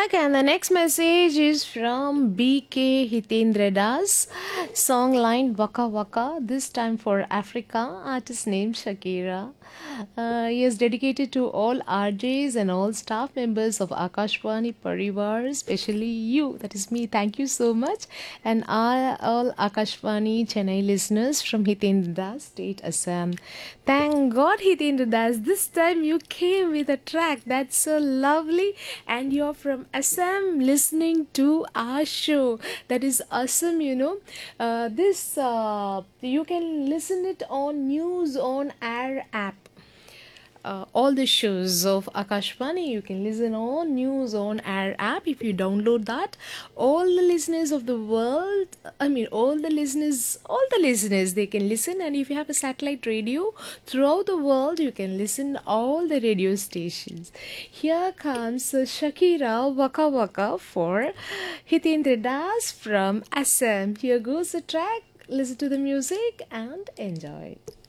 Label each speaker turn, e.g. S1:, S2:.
S1: back, and the next message is from BK Hitendra Das. Song line Waka Waka, this time for Africa. Artist name Shakira. He is dedicated to all RJs and all staff members of Akashwani Parivar, especially you, that is me. Thank you so much. And all Akashwani Chennai listeners from Hitendra Das, State Assam. Thank God, Hitendra Das, this time you came with a track that's so lovely, and you're from Assam listening to our show. That is awesome, you know. This you can listen it on News on Air app. All the shows of Akashvani you can listen on News on Air app. If you download that, all the listeners of the world, all the listeners they can listen. And if you have a satellite radio throughout the world, you can listen all the radio stations. Here comes Shakira Waka Waka for Hitendra Das from Assam. Here goes the track. Listen to the music and enjoy.